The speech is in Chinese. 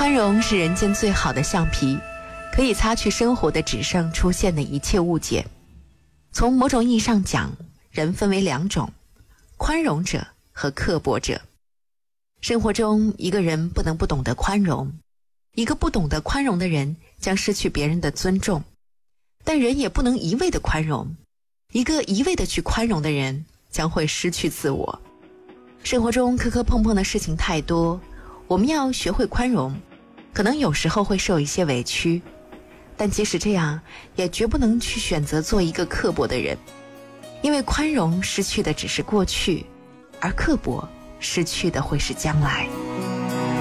宽容是人间最好的橡皮，可以擦去生活的纸上出现的一切误解。从某种意义上讲，人分为两种，宽容者和刻薄者。生活中，一个人不能不懂得宽容，一个不懂得宽容的人将失去别人的尊重，但人也不能一味的宽容，一个一味的去宽容的人将会失去自我。生活中磕磕碰碰的事情太多，我们要学会宽容，可能有时候会受一些委屈，但即使这样，也绝不能去选择做一个刻薄的人，因为宽容失去的只是过去，而刻薄失去的会是将来。